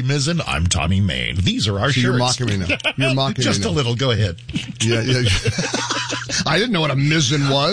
Mizzen. I'm Tommy Main. These are our shirts. You're mocking me now. You're mocking Just me now. a little. Go ahead. Yeah. I didn't know what a Mizzen was.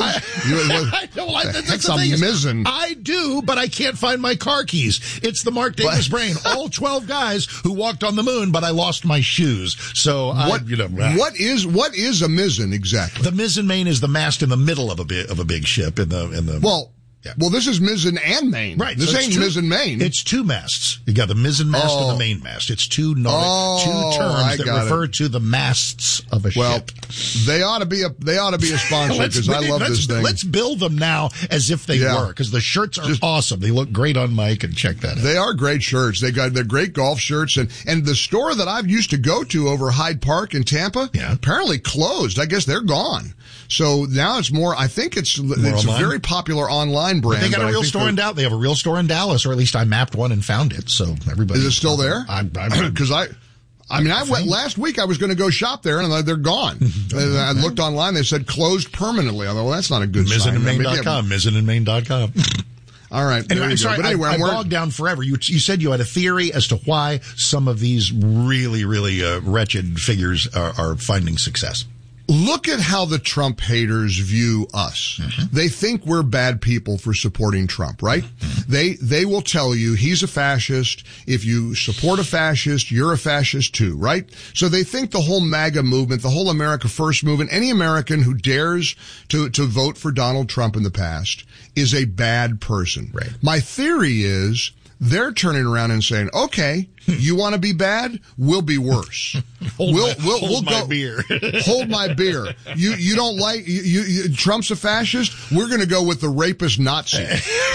I know. That's a Mizzen. I do, but I can't find my car keys. It's the Mark Davis brain. All 12 guys who walked on the moon, but I lost my shoes. So what is a Mizzen exactly? The mizzen main is the mast in the middle of a big ship in the Well, this is mizzen and main. Right. This so ain't mizzen main. It's two masts. You got the mizzen mast and the main mast. It's two terms that refer to the masts of a ship. They ought to be a sponsor because I love this thing. Let's build them now as if they were, because the shirts are awesome. They look great on Mike, and check that out. They are great shirts. They're great golf shirts, and the store that I've used to go to over Hyde Park in Tampa apparently closed. I guess they're gone. So now it's more. I think it's a very popular online brand. But they got a real store in Dallas. They have a real store in Dallas, or at least I mapped one and found it. So everybody is it still there? Because I went last week. I was going to go shop there, and they're gone. I looked online. They said closed permanently. I thought, well, that's not a good sign. Mizzenandmain.com. All right. Anyway, I'm sorry. I bogged down forever. You said you had a theory as to why some of these really, really wretched figures are finding success. Look at how the Trump haters view us. Mm-hmm. They think we're bad people for supporting Trump, right? Mm-hmm. They will tell you he's a fascist. If you support a fascist, you're a fascist too, right? So they think the whole MAGA movement, the whole America First movement, any American who dares to vote for Donald Trump in the past is a bad person. Right. My theory is they're turning around and saying, okay, you want to be bad? We'll be worse. Hold my beer. Hold my beer. You don't like Trump's a fascist? We're going to go with the rapist Nazi.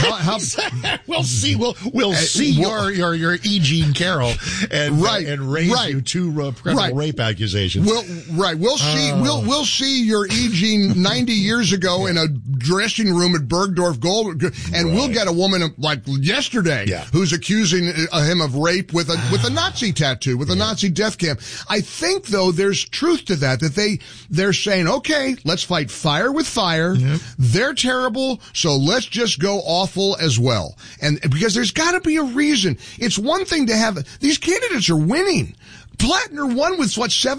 We'll see. We'll see your E. Jean Carroll and raise you to criminal rape accusations. We'll see your E. Jean 90 years ago in a dressing room at Bergdorf Gold, and we'll get a woman like yesterday who's accusing him of rape with a Nazi tattoo, with a Nazi death camp. I think, though, there's truth to that they're saying, okay, let's fight fire with fire. Yep. They're terrible, so let's just go awful as well. And because there's got to be a reason. It's one thing to have these candidates are winning. Plattner won with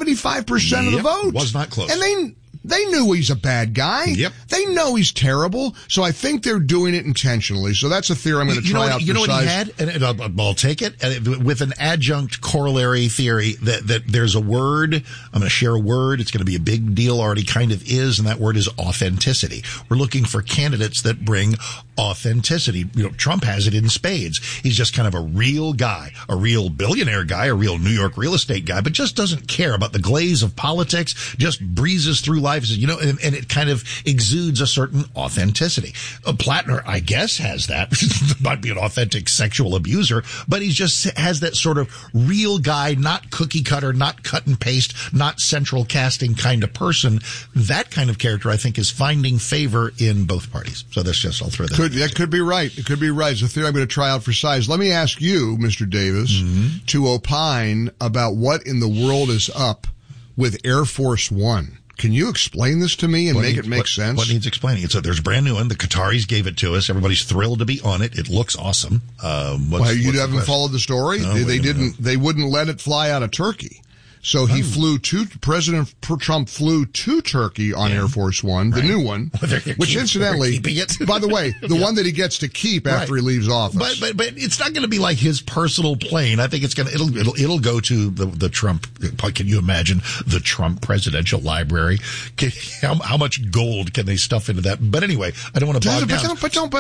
75% of the vote. Was not close. And they knew he's a bad guy. Yep. They know he's terrible. So I think they're doing it intentionally. So that's a theory I'm going to try out. You know what he had? And I'll take it with an adjunct corollary theory that there's a word. I'm going to share a word. It's going to be a big deal. Already kind of is. And that word is authenticity. We're looking for candidates that bring authenticity. Trump has it in spades. He's just kind of a real guy, a real billionaire guy, a real New York real estate guy, but just doesn't care about the glaze of politics, just breezes through life, and it kind of exudes a certain authenticity. Plattner, I guess, has that. Might be an authentic sexual abuser, but he just has that sort of real guy, not cookie cutter, not cut and paste, not central casting kind of person. That kind of character, I think, is finding favor in both parties. So I'll throw that. That could be right. It could be right. It's a theory I'm going to try out for size. Let me ask you, Mr. Davis, to opine about what in the world is up with Air Force One. Can you explain this to me and make it make sense? What needs explaining? There's a brand new one. The Qataris gave it to us. Everybody's thrilled to be on it. It looks awesome. You haven't followed the story? No, they wouldn't let it fly out of Turkey. So President Trump flew to Turkey on Air Force One, the new one, which incidentally, by the way, the one that he gets to keep after he leaves office. But it's not going to be like his personal plane. I think it'll go to the Trump. Can you imagine the Trump presidential library? How much gold can they stuff into that? But anyway, I don't want to bog down.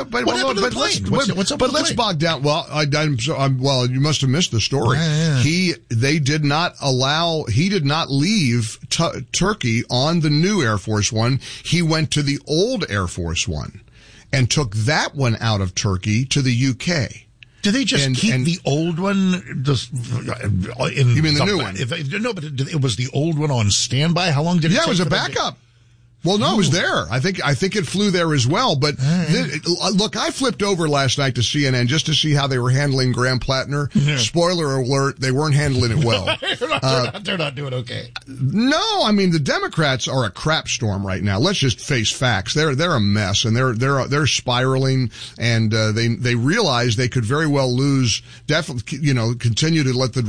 But let's bog down. Well, you must have missed the story. They did not allow. He did not leave Turkey on the new Air Force One. He went to the old Air Force One and took that one out of Turkey to the UK. Do they just keep the old one? You mean the new one? No, but it was the old one on standby. How long did it take? Yeah, it was a backup. Well, no, it was there. I think it flew there as well. But look, I flipped over last night to CNN just to see how they were handling Graham Plattner. Spoiler alert, they weren't handling it well. They're not doing okay. No, I mean the Democrats are a crap storm right now. Let's just face facts. They're a mess, and they're spiraling, and they realize they could very well lose. Definitely, continue to let the